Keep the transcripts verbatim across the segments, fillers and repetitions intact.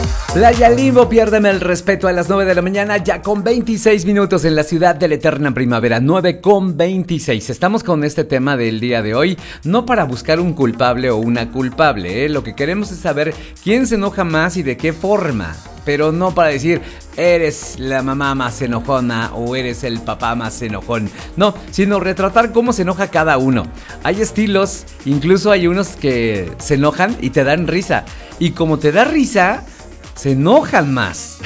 Playa Limbo, piérdeme el respeto a las nueve de la mañana, ya con veintiséis minutos en la ciudad de la eterna primavera, nueve con veintiséis. Estamos con este tema del día de hoy, no para buscar un culpable o una culpable, ¿eh? Lo que queremos es saber quién se enoja más y de qué forma. Pero no para decir, eres la mamá más enojona o eres el papá más enojón. No, sino retratar cómo se enoja cada uno. Hay estilos, incluso hay unos que se enojan y te dan risa. Y como te da risa, se enojan más.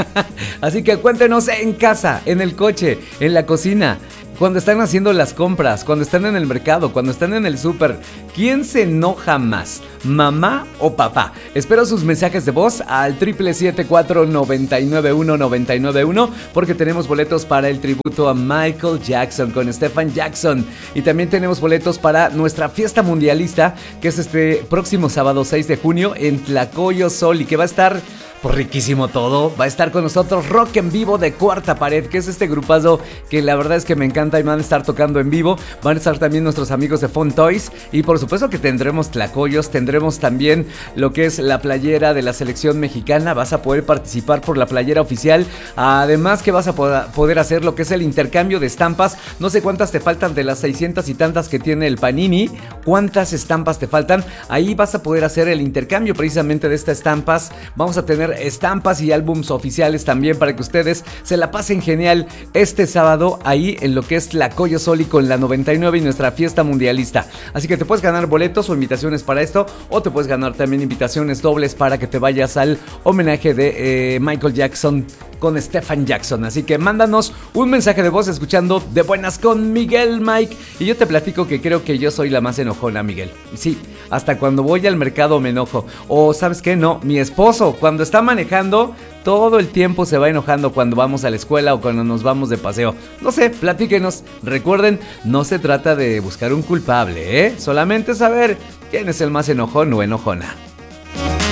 Así que cuéntenos en casa, en el coche, en la cocina, cuando están haciendo las compras, cuando están en el mercado, cuando están en el súper, ¿quién se enoja más? ¿Mamá o papá? Espero sus mensajes de voz al triple siete cuatro nueve nueve uno nueve nueve uno porque tenemos boletos para el tributo a Michael Jackson con Stephen Jackson. Y también tenemos boletos para nuestra fiesta mundialista, que es este próximo sábado seis de junio en Tlacoyo Sol y que va a estar... pues riquísimo todo. Va a estar con nosotros Rock en Vivo de Cuarta Pared, que es este grupazo que la verdad es que me encanta y van a estar tocando en vivo. Van a estar también nuestros amigos de Fun Toys y por supuesto que tendremos tlacoyos, tendremos también lo que es la playera de la selección mexicana. Vas a poder participar por la playera oficial. Además que vas a poder hacer lo que es el intercambio de estampas. No sé cuántas te faltan de las seiscientas y tantas que tiene el Panini. ¿Cuántas estampas te faltan? Ahí vas a poder hacer el intercambio precisamente de estas estampas. Vamos a tener estampas y álbums oficiales también para que ustedes se la pasen genial este sábado ahí en lo que es Tlacoyo Sol y con la noventa y nueve y nuestra fiesta mundialista. Así que te puedes ganar boletos o invitaciones para esto, o te puedes ganar también invitaciones dobles para que te vayas al homenaje de eh, Michael Jackson con Stephen Jackson. Así que mándanos un mensaje de voz escuchando De Buenas con Miguel, Mike, y yo te platico que creo que yo soy la más enojona, Miguel. Sí, hasta cuando voy al mercado me enojo. O ¿sabes qué? No, mi esposo cuando está manejando todo el tiempo se va enojando cuando vamos a la escuela o cuando nos vamos de paseo. No sé, platíquenos. Recuerden, no se trata de buscar un culpable, ¿eh? Solamente saber quién es el más enojón o enojona.